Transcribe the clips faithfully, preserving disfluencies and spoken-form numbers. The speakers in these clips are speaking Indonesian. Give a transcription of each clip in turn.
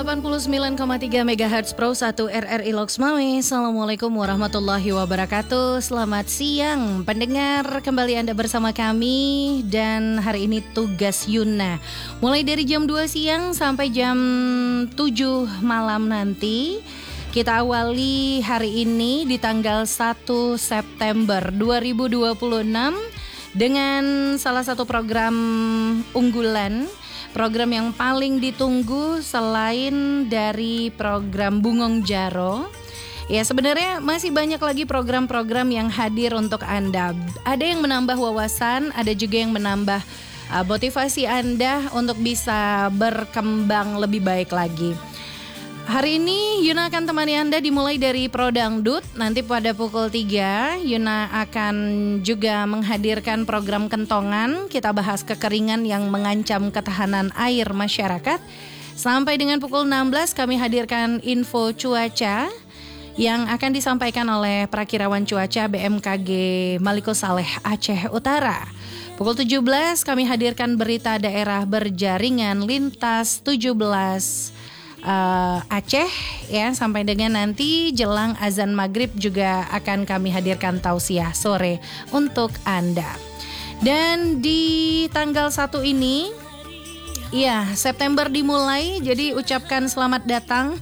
delapan puluh sembilan koma tiga megahertz Pro satu R R I Loksmawe. Assalamualaikum warahmatullahi wabarakatuh. Selamat siang pendengar, kembali Anda bersama kami. Dan hari ini tugas Yuna mulai dari jam dua siang sampai jam tujuh malam nanti. Kita awali hari ini di tanggal satu September dua ribu dua puluh enam dengan salah satu program unggulan, program yang paling ditunggu selain dari program Bungong Jaro. Ya, sebenarnya masih banyak lagi program-program yang hadir untuk Anda. Ada yang menambah wawasan, ada juga yang menambah uh, motivasi Anda untuk bisa berkembang lebih baik lagi. Hari ini Yuna akan temani Anda dimulai dari Pro Dangdut. Nanti pada pukul tiga Yuna akan juga menghadirkan program Kentongan. Kita bahas kekeringan yang mengancam ketahanan air masyarakat. Sampai dengan pukul enam belas kami hadirkan info cuaca yang akan disampaikan oleh Prakirawan Cuaca B M K G Maliko Saleh Aceh Utara. Pukul tujuh belas kami hadirkan berita daerah berjaringan lintas tujuh belas Uh, Aceh ya, sampai dengan nanti jelang azan maghrib juga akan kami hadirkan tausiah sore untuk Anda. Dan di tanggal satu ini ya, September dimulai, jadi ucapkan selamat datang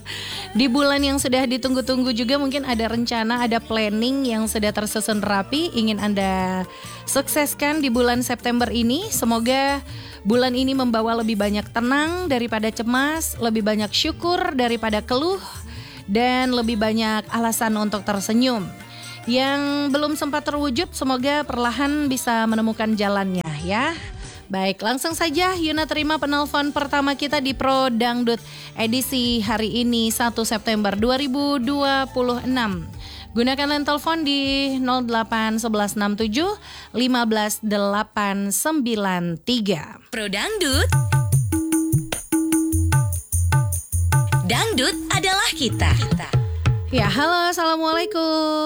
di bulan yang sudah ditunggu-tunggu juga. Mungkin ada rencana, ada planning yang sudah tersusun rapi ingin Anda sukseskan di bulan September ini. Semoga bulan ini membawa lebih banyak tenang daripada cemas, lebih banyak syukur daripada keluh, dan lebih banyak alasan untuk tersenyum. Yang belum sempat terwujud, semoga perlahan bisa menemukan jalannya ya. Baik, langsung saja Yuna terima penelpon pertama kita di Pro Dangdut edisi hari ini satu September dua ribu dua puluh enam. Gunakan line telepon di nol delapan satu satu enam tujuh lima delapan sembilan tiga. Pro Dangdut. Dangdut adalah kita. Ya, halo, assalamualaikum.